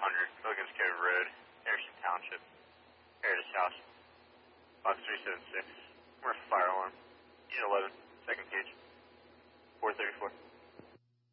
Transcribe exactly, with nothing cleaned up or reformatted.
hundred, Wilkins Cove Road, Harrison Township, Paradise House, box three seven six. We're a fire alarm. Unit eleven.